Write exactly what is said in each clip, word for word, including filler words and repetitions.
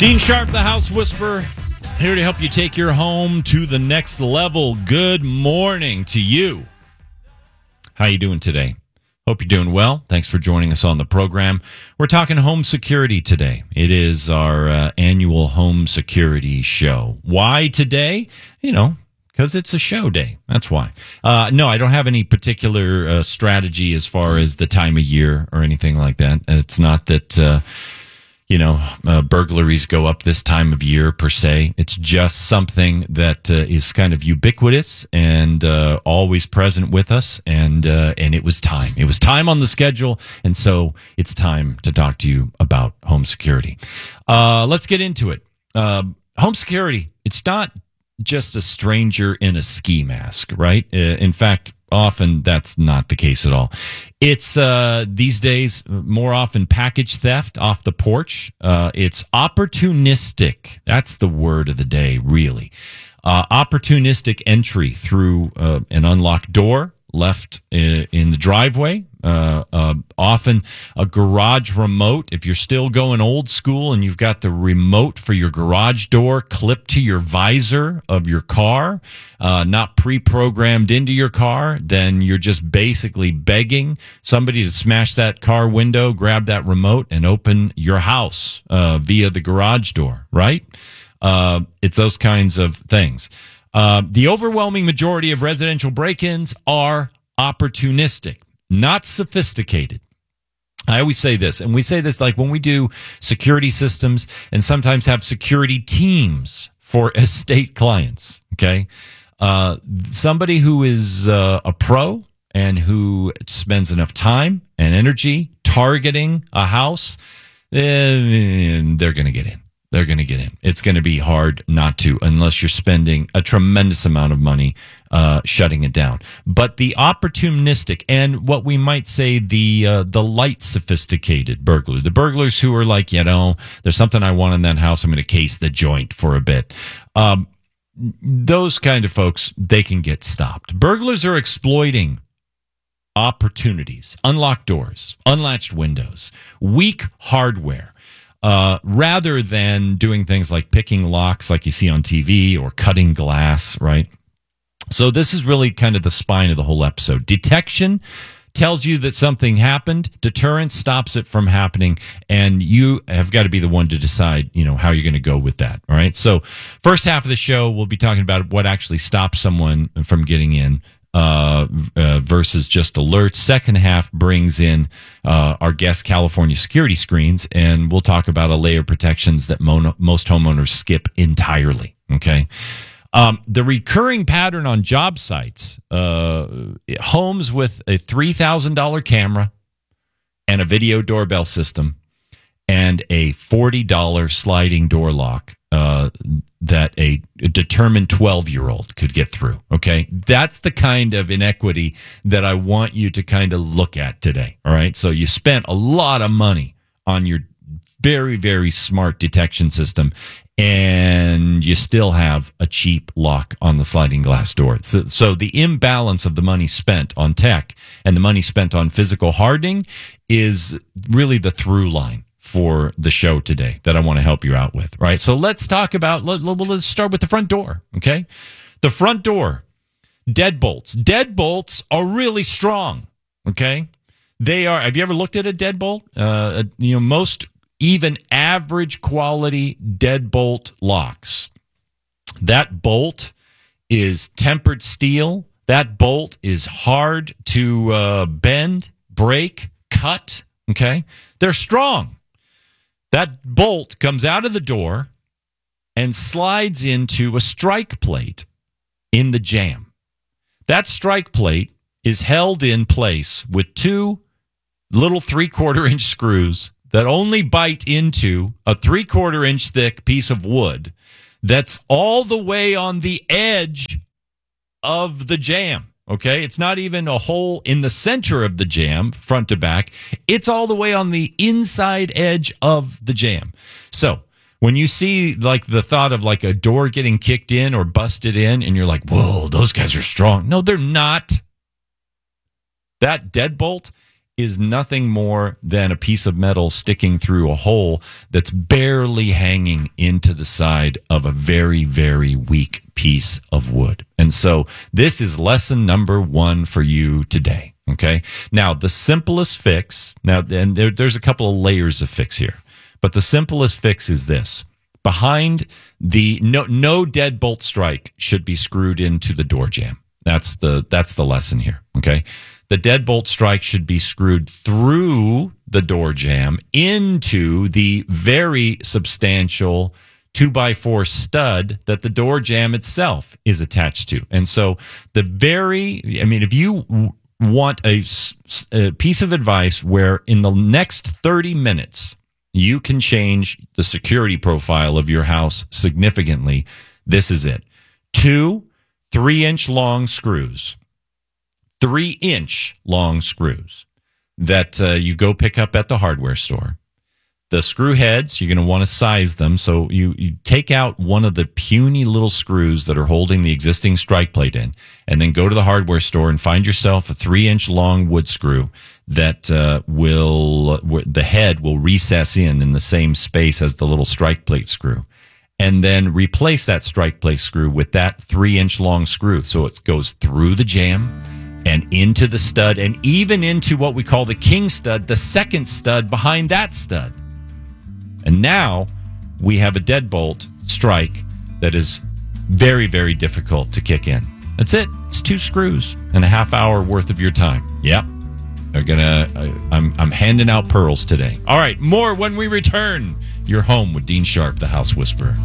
Dean Sharp, the House Whisperer, here to help you take your home to the next level. Good morning to you. How you doing today? Hope you're doing well. Thanks for joining us on the program. We're talking home security today. It is our uh, annual home security show. Why today? You know, because it's a show day. That's why. Uh, no, I don't have any particular uh, strategy as far as the time of year or anything like that. It's not that... Uh, You know, uh, burglaries go up this time of year per se. It's just something that uh, is kind of ubiquitous and uh, always present with us. And uh, and it was time. It was time on the schedule. And so it's time to talk to you about home security. Uh, let's get into it. Uh, home security, it's not just a stranger in a ski mask, right? Uh, in fact, often that's not the case at all. It's uh, these days more often package theft off the porch. Uh, it's opportunistic. That's the word of the day, really. Uh, opportunistic entry through uh, an unlocked door left in, in the driveway. Uh, uh, often a garage remote. If you're still going old school and you've got the remote for your garage door clipped to your visor of your car, uh, not pre-programmed into your car, then you're just basically begging somebody to smash that car window, grab that remote, and open your house uh, via the garage door, right? Uh, it's those kinds of things. Uh, the overwhelming majority of residential break-ins are opportunistic, not sophisticated. I always say this, and we say this like when we do security systems and sometimes have security teams for estate clients, okay? Uh, somebody who is uh, a pro and who spends enough time and energy targeting a house, eh, they're going to get in. They're going to get in. It's going to be hard not to unless you're spending a tremendous amount of money uh, shutting it down. But the opportunistic and what we might say the uh, the light sophisticated burglar, the burglars who are like, you know, there's something I want in that house, I'm going to case the joint for a bit. Um, those kind of folks, they can get stopped. Burglars are exploiting opportunities, unlocked doors, unlatched windows, weak hardware. Uh, rather than doing things like picking locks like you see on T V or cutting glass, right? So this is really kind of the spine of the whole episode. Detection tells you that something happened. Deterrence stops it from happening. And you have got to be the one to decide, you know, how you're going to go with that. All right. So first half of the show, we'll be talking about what actually stops someone from getting in. Uh, uh, versus just alerts. Second half brings in uh, our guest California security screens, and we'll talk about a layer of protections that mo- most homeowners skip entirely. Okay, um, the recurring pattern on job sites: uh, homes with a three thousand dollars camera and a video doorbell system and a forty dollars sliding door lock. Uh, that a determined twelve-year-old could get through, okay? That's the kind of inequity that I want you to kind of look at today, all right? So you spent a lot of money on your very, very smart detection system, and you still have a cheap lock on the sliding glass door. So, so the imbalance of the money spent on tech and the money spent on physical hardening is really the through line for the show today that I want to help you out with, right? So let's talk about, let, let's start with the front door, okay? The front door, deadbolts. Deadbolts are really strong, okay? They are, have you ever looked at a deadbolt? Uh, you know, most even average quality deadbolt locks. That bolt is tempered steel. That bolt is hard to uh, bend, break, cut, okay? They're strong. That bolt comes out of the door and slides into a strike plate in the jamb. That strike plate is held in place with two little three-quarter inch screws that only bite into a three-quarter inch thick piece of wood that's all the way on the edge of the jamb. Okay, it's not even a hole in the center of the jamb, front to back. It's all the way on the inside edge of the jamb. So when you see like the thought of like a door getting kicked in or busted in, and you're like, whoa, those guys are strong. No, they're not. That deadbolt is nothing more than a piece of metal sticking through a hole that's barely hanging into the side of a very, very weak piece of wood. And so this is lesson number one for you today. Okay. Now, the simplest fix, now, and there, there's a couple of layers of fix here, but the simplest fix is this. Behind the no no deadbolt strike should be screwed into the door jamb. That's the that's the lesson here. Okay. The deadbolt strike should be screwed through the door jamb into the very substantial two by four stud that the door jamb itself is attached to. And so the very, I mean, if you want a, a piece of advice where in the next thirty minutes, you can change the security profile of your house significantly, this is it. Two three inch long screws. Three inch long screws that uh, you go pick up at the hardware store. The screw heads, you're going to want to size them. So you, you take out one of the puny little screws that are holding the existing strike plate in, and then go to the hardware store and find yourself a three inch long wood screw that uh, will, the head will recess in in the same space as the little strike plate screw. And then replace that strike plate screw with that three inch long screw. So it goes through the jamb and into the stud, and even into what we call the king stud, the second stud behind that stud. And now we have a deadbolt strike that is very, very difficult to kick in. That's it. It's two screws and a half hour worth of your time. Yep. They're gonna. Uh, I'm I'm handing out pearls today. All right, more when we return. You're home with Dean Sharp, the House Whisperer.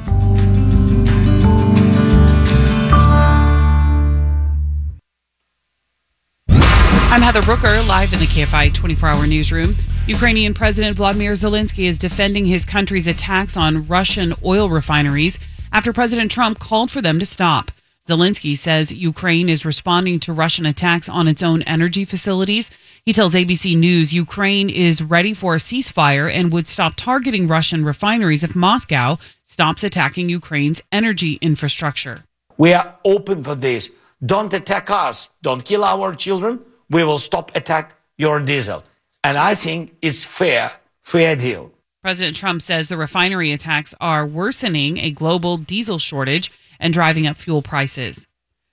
I'm Heather Brooker, live in the K F I twenty-four hour newsroom. Ukrainian President Vladimir Zelensky is defending his country's attacks on Russian oil refineries after President Trump called for them to stop. Zelensky says Ukraine is responding to Russian attacks on its own energy facilities. He tells A B C News Ukraine is ready for a ceasefire and would stop targeting Russian refineries if Moscow stops attacking Ukraine's energy infrastructure. We are open for this. Don't attack us. Don't kill our children. We will stop attack your diesel. And I think it's fair, fair deal. President Trump says the refinery attacks are worsening a global diesel shortage and driving up fuel prices.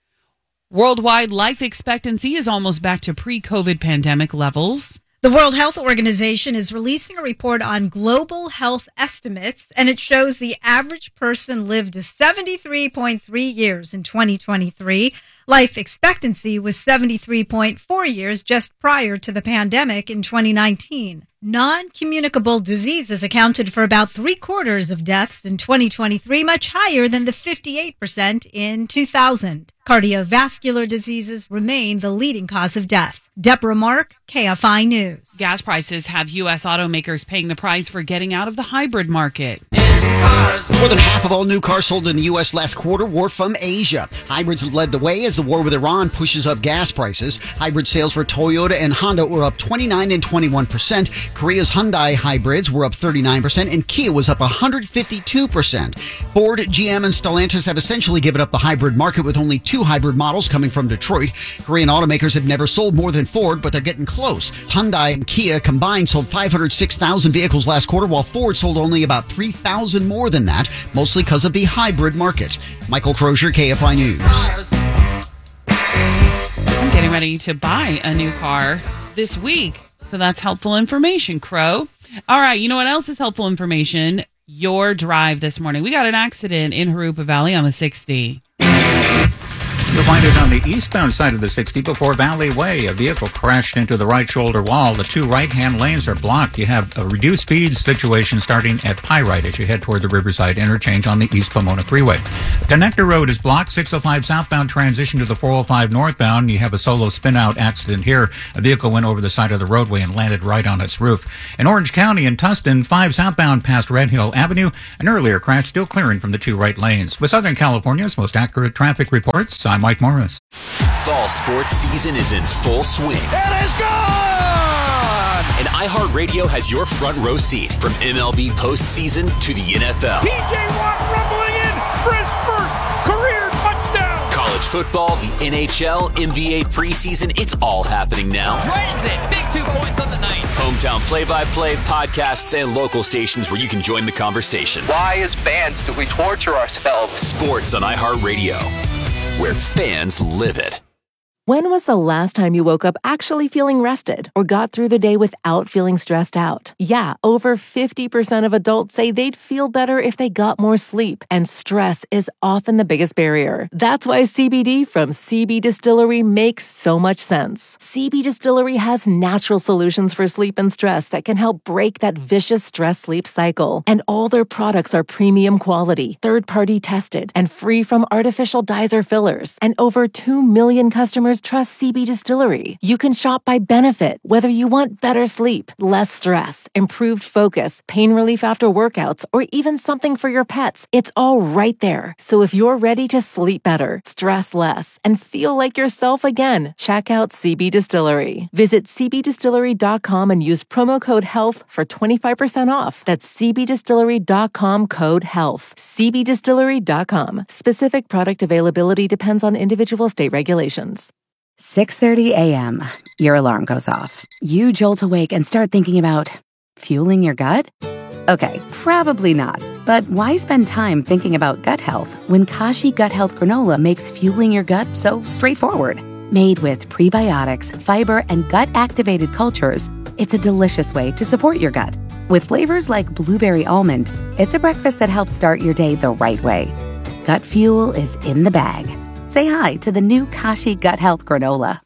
Worldwide life expectancy is almost back to pre-COVID pandemic levels. The World Health Organization is releasing a report on global health estimates, and it shows the average person lived to seventy-three point three years in twenty twenty-three. Life expectancy was seventy-three point four years just prior to the pandemic in twenty nineteen. Non-communicable diseases accounted for about three quarters of deaths in twenty twenty-three, much higher than the fifty-eight percent in two thousand. Cardiovascular diseases remain the leading cause of death. Deborah Mark, K F I News. Gas prices have U S automakers paying the price for getting out of the hybrid market. More than half of all new cars sold in the U S last quarter were from Asia. Hybrids led the way as the war with Iran pushes up gas prices. Hybrid sales for Toyota and Honda were up twenty-nine and twenty-one percent. Korea's Hyundai hybrids were up thirty-nine percent, and Kia was up one hundred fifty-two percent. Ford, G M, and Stellantis have essentially given up the hybrid market with only two hybrid models coming from Detroit. Korean automakers have never sold more than Ford, but they're getting close. Hyundai and Kia combined sold five hundred six thousand vehicles last quarter, while Ford sold only about three thousand more than that, mostly because of the hybrid market. Michael Crozier, K F I News. I'm getting ready to buy a new car this week, so that's helpful information, Crow. All right, you know what else is helpful information? Your drive this morning. We got an accident in Harupa Valley on the sixty. You'll find it on the eastbound side of the sixty before Valley Way. A vehicle crashed into the right shoulder wall. The two right-hand lanes are blocked. You have a reduced speed situation starting at Pyrite as you head toward the Riverside interchange on the East Pomona Freeway. The Connector Road is blocked. six oh five southbound transition to the four oh five northbound. You have a solo spin-out accident here. A vehicle went over the side of the roadway and landed right on its roof. In Orange County and Tustin, five southbound past Red Hill Avenue. An earlier crash still clearing from the two right lanes. With Southern California's most accurate traffic reports, I'm Mike Morris. Fall sports season is in full swing. It is gone! And iHeartRadio has your front row seat from M L B postseason to the N F L. T J Watt rumbling in for his first career touchdown. College football, the N H L, N B A preseason, it's all happening now. Transit, big two points on the night. Hometown play-by-play, podcasts, and local stations where you can join the conversation. Why, as fans, do we torture ourselves? Sports on iHeartRadio, where fans live it. When was the last time you woke up actually feeling rested or got through the day without feeling stressed out? Yeah, over fifty percent of adults say they'd feel better if they got more sleep, and stress is often the biggest barrier. That's why C B D from C B Distillery makes so much sense. C B Distillery has natural solutions for sleep and stress that can help break that vicious stress-sleep cycle. And all their products are premium quality, third-party tested, and free from artificial dyes or fillers. And over two million customers trust C B Distillery. You can shop by benefit, whether you want better sleep, less stress, improved focus, pain relief after workouts, or even something for your pets. It's all right there. So if you're ready to sleep better, stress less, and feel like yourself again, check out C B Distillery. Visit c b distillery dot com and use promo code HEALTH for twenty-five percent off. That's c b distillery dot com code HEALTH. c b distillery dot com. Specific product availability depends on individual state regulations. six thirty a.m. Your alarm goes off. You jolt awake and start thinking about fueling your gut? Okay, probably not. But why spend time thinking about gut health when Kashi Gut Health Granola makes fueling your gut so straightforward? Made with prebiotics, fiber, and gut-activated cultures, it's a delicious way to support your gut. With flavors like blueberry almond, it's a breakfast that helps start your day the right way. Gut fuel is in the bag. Say hi to the new Kashi Gut Health Granola.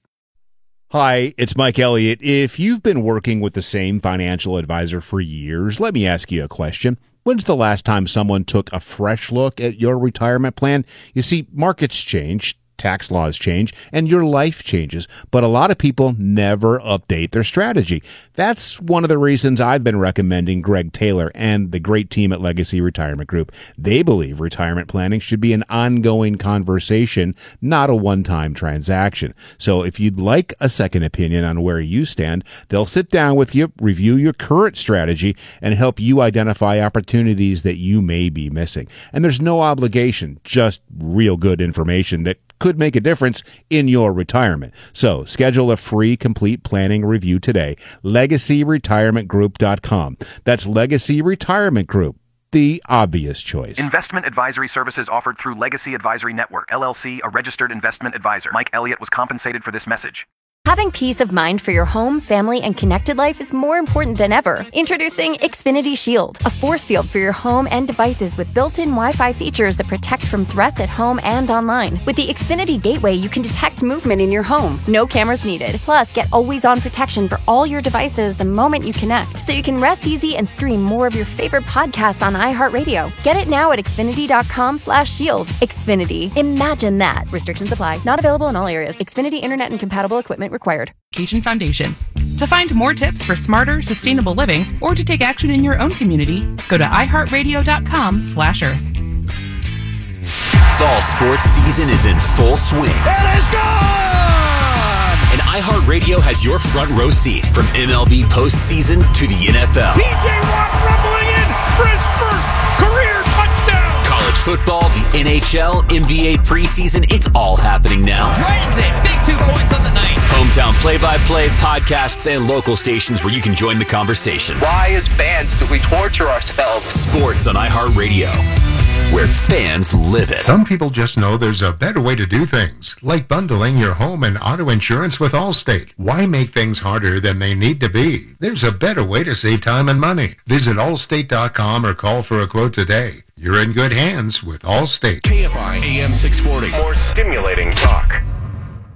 Hi, it's Mike Elliott. If you've been working with the same financial advisor for years, let me ask you a question. When's the last time someone took a fresh look at your retirement plan? You see, markets change, tax laws change, and your life changes, but a lot of people never update their strategy. That's one of the reasons I've been recommending Greg Taylor and the great team at Legacy Retirement Group. They believe retirement planning should be an ongoing conversation, not a one-time transaction. So if you'd like a second opinion on where you stand, they'll sit down with you, review your current strategy, and help you identify opportunities that you may be missing. And there's no obligation, just real good information that could make a difference in your retirement. So schedule a free complete planning review today. legacy retirement group dot com. That's Legacy Retirement Group, the obvious choice. Investment advisory services offered through Legacy Advisory Network, L L C, a registered investment advisor. Mike Elliott was compensated for this message. Having peace of mind for your home, family, and connected life is more important than ever. Introducing Xfinity Shield, a force field for your home and devices with built-in Wi-Fi features that protect from threats at home and online. With the Xfinity Gateway, you can detect movement in your home. No cameras needed. Plus, get always-on protection for all your devices the moment you connect, so you can rest easy and stream more of your favorite podcasts on iHeartRadio. Get it now at xfinity.com slash shield. Xfinity. Imagine that. Restrictions apply. Not available in all areas. Xfinity Internet and compatible equipment required. Cajun Foundation. To find more tips for smarter, sustainable living, or to take action in your own community, go to iHeartRadio.com slash Earth. Fall sports season is in full swing. It is gone! And iHeartRadio has your front row seat from M L B postseason to the N F L. P J Watt rumbling in for his first career touchdown! College football, the N H L, N B A preseason, it's all happening now. Transit, big two points on the night. Hometown play-by-play, podcasts, and local stations where you can join the conversation. Why, as fans, do we torture ourselves? Sports on iHeartRadio, where fans live it. Some people just know there's a better way to do things, like bundling your home and auto insurance with Allstate. Why make things harder than they need to be? There's a better way to save time and money. Visit allstate dot com or call for a quote today. You're in good hands with Allstate. K F I A M six forty. More stimulating talk.